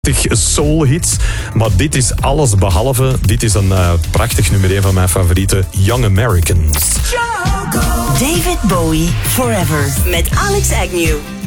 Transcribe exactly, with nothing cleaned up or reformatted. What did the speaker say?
soul hits, maar dit is alles behalve. Dit is een uh, prachtig nummer een van mijn favoriete, Young Americans. David Bowie Forever met Alex Agnew.